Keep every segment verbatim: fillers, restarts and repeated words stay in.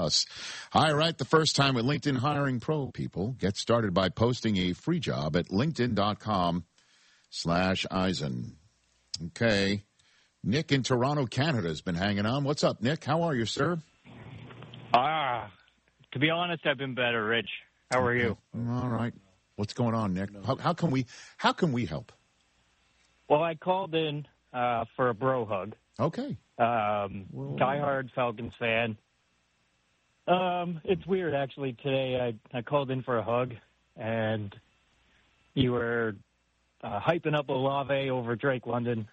plus. Hire right the first time with LinkedIn Hiring Pro, people. Get started by posting a free job at linkedin.com slash Eisen. Okay. Nick in Toronto, Canada has been hanging on. What's up, Nick? How are you, sir? Ah, to be honest, I've been better, Rich. How are you? All right. What's going on, Nick? How, how can we how can we help? Well, I called in uh, for a bro hug. Okay. Um, diehard Falcons fan. Um, it's weird, actually. Today I, I called in for a hug, and you were uh, hyping up Olave over Drake London,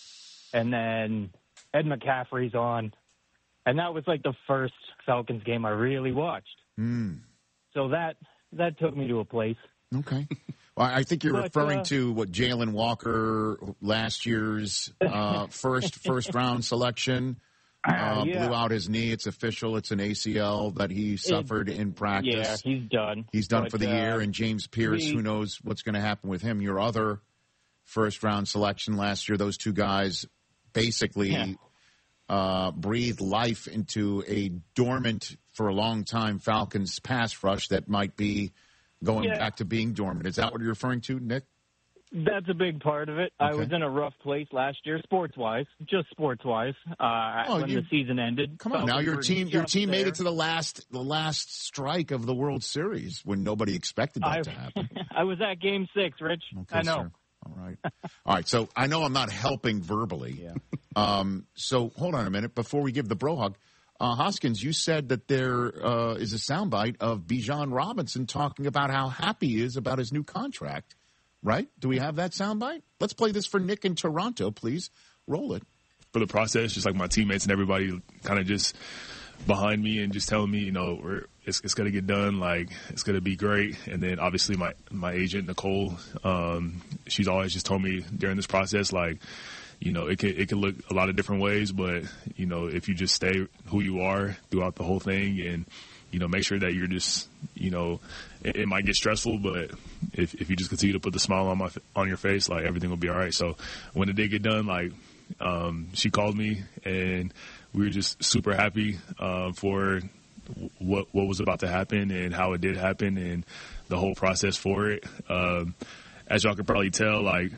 and then Ed McCaffrey's on, and that was like the first Falcons game I really watched. Mm. So that that took me to a place. Okay. Well, I think you're but, referring uh, to what Jalen Walker, last year's uh, first first round selection, uh, yeah. blew out his knee. It's official. It's an A C L that he suffered it, in practice. Yeah, he's done. He's done but, for the uh, year. And James Pierce, we, who knows what's going to happen with him? Your other first round selection last year. Those two guys basically yeah. uh, breathed life into a dormant for a long time Falcons pass rush that might be going yeah. back to being dormant. Is that what you're referring to, Nick? That's a big part of it. Okay. I was in a rough place last year, sports-wise, just sports-wise, uh, oh, when you, the season ended. Come on, Falcons now your were team your just team made there. it to the last the last strike of the World Series when nobody expected that I, to happen. I was at Game Six, Rich. Okay, I know. Sir. All right. All right. So I know I'm not helping verbally. Yeah. Um, so hold on a minute before we give the bro hug. Uh, Hoskins, you said that there uh, is a soundbite of Bijan Robinson talking about how happy he is about his new contract, right? Do we have that soundbite? Let's play this for Nick in Toronto, please. Roll it. For the process, just like my teammates and everybody kind of just behind me and just telling me, you know, we're, it's, it's going to get done. Like, it's going to be great. And then obviously my, my agent, Nicole, um, she's always just told me during this process, like, you know, it could, it could look a lot of different ways, but, you know, if you just stay who you are throughout the whole thing and, you know, make sure that you're just, you know, it, it might get stressful, but if, if you just continue to put the smile on my, on your face, like everything will be all right. So when it did get done, like, um, she called me and we were just super happy, uh, for what, what was about to happen and how it did happen and the whole process for it. Um, as y'all could probably tell, like,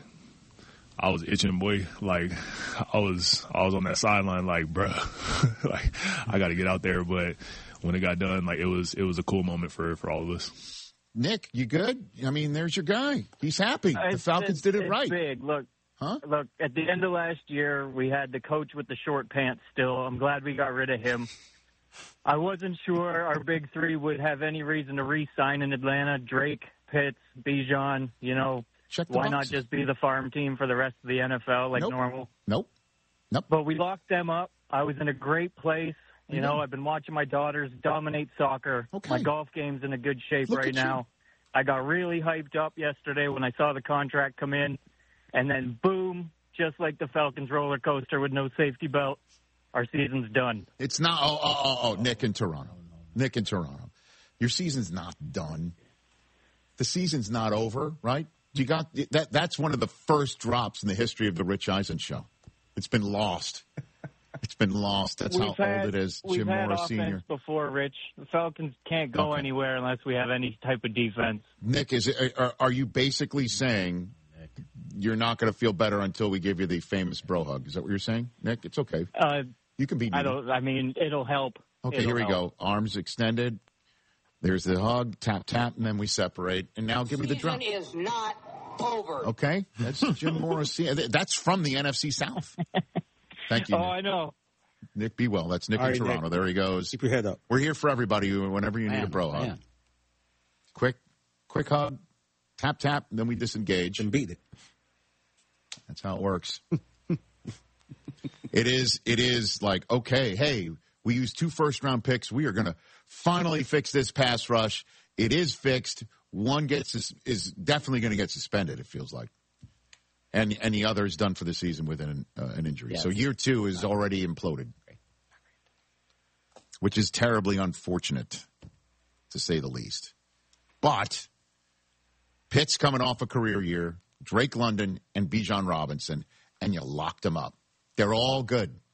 I was itching, boy. Like, I was, I was on that sideline, like, bruh, like, I got to get out there. But when it got done, like, it was, it was a cool moment for, for all of us. Nick, you good? I mean, there's your guy. He's happy. The It's- Falcons it's- did it it's right. Big. Look, Huh? look. At the end of last year, we had the coach with the short pants. Still, I'm glad we got rid of him. I wasn't sure our big three would have any reason to re-sign in Atlanta. Drake, Pitts, Bijan. You know. Check the Why not boxes. just be the farm team for the rest of the N F L like Nope. normal? Nope. Nope. But we locked them up. I was in a great place. You Yeah. know, I've been watching my daughters dominate soccer. Okay. My golf game's in a good shape Look right at you. now. I got really hyped up yesterday when I saw the contract come in. And then, boom, just like the Falcons roller coaster with no safety belt, our season's done. It's not. Oh, oh, oh, oh, Nick in Toronto. Nick in Toronto. Your season's not done. The season's not over, right? You got that. That's one of the first drops in the history of the Rich Eisen show. It's been lost. It's been lost. That's We've how had, old it is. We've Jim had Morris offense Senior. before, Rich. The Falcons can't go Okay. anywhere unless we have any type of defense. Nick, is it, are, are you basically saying you're not going to feel better until we give you the famous bro hug? Is that what you're saying, Nick? It's okay. Uh, You can be. I mean. don't. I mean, it'll help. Okay, It'll here we help. go. Arms extended. There's the hug, tap, tap, and then we separate. And now give me the drum. Season is not over. Okay, that's Jim Morris. That's from the N F C South. Thank you, Oh, Nick. I know. Nick Be Well. That's Nick All in right, Toronto. Nick. There he goes. Keep your head up. We're here for everybody whenever you need Man, a bro hug. man. Quick, quick hug, tap, tap, and then we disengage. And beat it. That's how it works. It is. It is like, okay, hey, we used two first round picks. We are going to finally fix this pass rush. It is fixed. One gets is definitely going to get suspended. It feels like, and and the other is done for the season with an uh, an injury. Yes. So year two is already imploded, which is terribly unfortunate, to say the least. But Pitt's coming off a career year. Drake London and Bijan Robinson, and you locked them up. They're all good.